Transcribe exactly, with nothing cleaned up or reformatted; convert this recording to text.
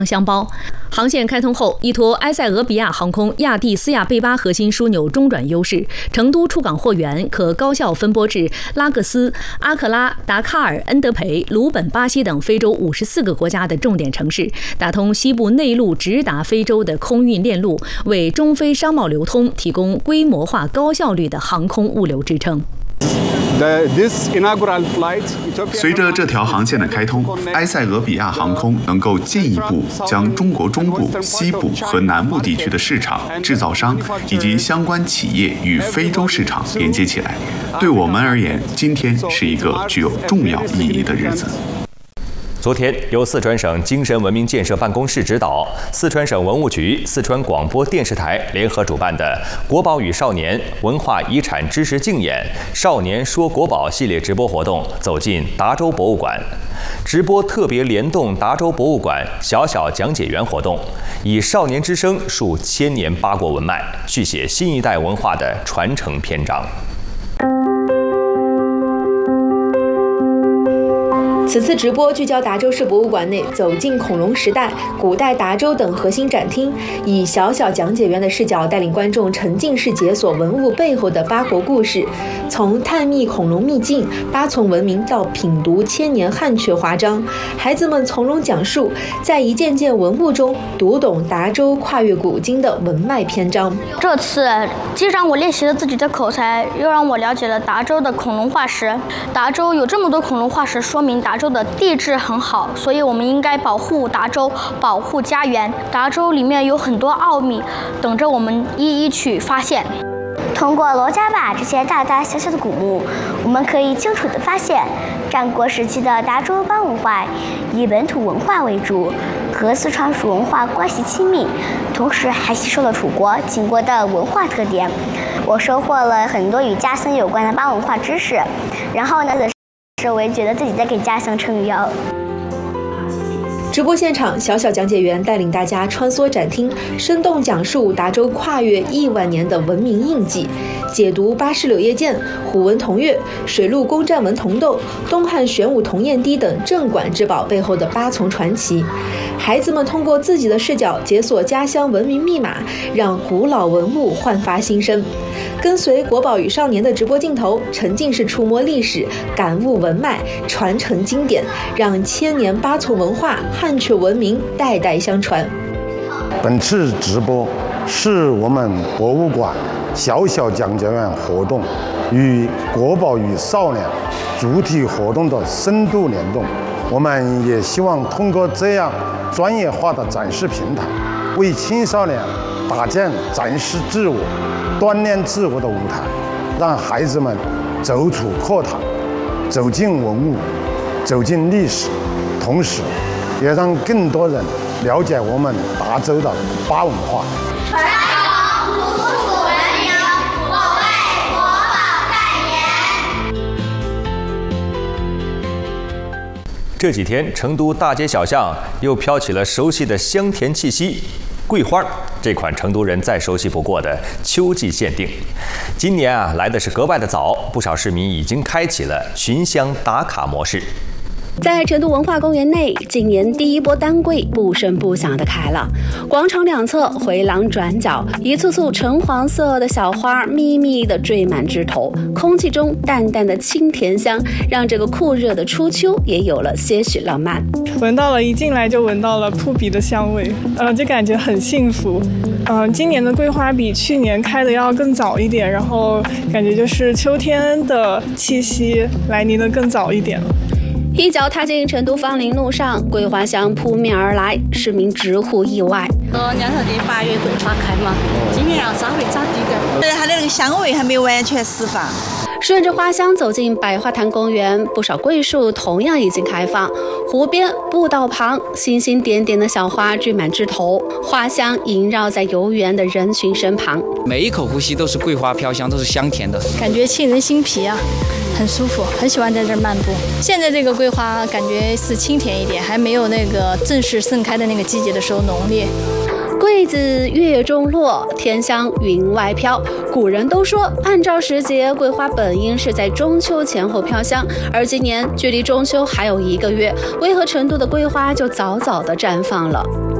箱包。航线开通后，依托埃塞俄比亚航空亚的斯亚贝巴核心枢纽中转优势，成都出港货源可高效分拨至拉各斯、阿克拉、达喀尔、恩德培、鲁本巴西等非洲五十四个国家的重点城市，打通西部内陆直达非洲的空运链路，为中非商贸流通提供规模化、高效率的航空物流支撑。 随着这条航线的开通，埃塞俄比亚航空能够进一步将中国中部、西部和南部地区的市场、制造商以及相关企业与非洲市场连接起来。对我们而言，今天是一个具有重要意义的日子。 昨天，由四川省精神文明建设办公室指导，四川省文物局、四川广播电视台联合主办的“国宝与少年文化遗产知识竞演少年说国宝”系列直播活动走进达州博物馆。直播特别联动达州博物馆小小讲解员活动，以少年之声述千年八国文脉，续写新一代文化的传承篇章。 此次直播聚焦达州市博物馆内走进恐龙时代、古代达州等核心展厅，以小小讲解员的视角带领观众沉浸式解锁文物背后的八国故事，从探秘恐龙秘境、八丛文明到品读千年汉阙华章，孩子们从容讲述，在一件件文物中读懂达州跨越古今的文脉篇章。 这次既让我练习了自己的口才，又让我了解了达州的恐龙化石。达州有这么多恐龙化石，说明达州的地质很好，所以我们应该保护达州，保护家园。达州里面有很多奥秘，等着我们一一去发现。 通过罗家坝这些大大小小的古墓，我们可以清楚地发现，战国时期的达州邦文化以本土文化为主，和四川蜀文化关系亲密，同时还吸收了楚国、秦国的文化特点。我收获了很多与家乡有关的巴文化知识，然后呢，是我也觉得自己在给家乡撑腰。 直播现场，小小讲解员带领大家穿梭展厅，生动讲述达州跨越亿万年的文明印记，解读巴氏柳叶剑、虎纹铜钺、水陆攻占文铜豆、东汉玄武铜砚滴等镇馆之宝背后的八丛传奇。孩子们通过自己的视角解锁家乡文明密码，让古老文物焕发新生。跟随国宝与少年的直播镜头，沉浸式触摸历史，感悟文脉，传承经典，让千年八丛文化、汉阙文明代代相传。 本次直播是我们博物馆小小讲解员活动与国宝与少年主体活动的深度联动。我们也希望通过这样专业化的展示平台，为青少年搭建展示自我、锻炼自我的舞台，让孩子们走出课堂，走进文物，走进历史，同时也让更多人了解我们达州的巴文化。 传承古朴文明，我为国宝代言。这几天，成都大街小巷又飘起了熟悉的香甜气息。桂花这款成都人再熟悉不过的秋季限定，今年啊来的是格外的早，不少市民已经开启了寻香打卡模式。 在成都文化公园内，今年第一波丹桂不声不响地开了。广场两侧回廊转角，一簇簇橙黄色的小花密密地缀满枝头，空气中淡淡的清甜香，让这个酷热的初秋也有了些许浪漫。 闻到了，一进来就闻到了扑鼻的香味，呃，就感觉很幸福。嗯、呃，今年的桂花比去年开的要更早一点，然后感觉就是秋天的气息来临的更早一点了。 一脚踏进成都芳林路上，桂花香扑面而来，市民直呼意外。 呃，年头的八月桂花开嘛，今年要稍微早一点， 它的那个香味还没完全释放。 顺着花香走进百花坛公园，不少桂树同样已经开放。湖边、步道旁，星星点点的小花缀满枝头，花香萦绕在游园的人群身旁。 每一口呼吸都是桂花飘香，都是香甜的， 感觉沁人心脾啊。很舒服，很喜欢在这儿漫步。现在这个桂花感觉是清甜一点，还没有那个正式盛开的那个季节的时候浓烈。 桂子月中落，天香云外飘。古人都说，按照时节，桂花本应是在中秋前后飘香，而今年距离中秋还有一个月，为何成都的桂花就早早的绽放了？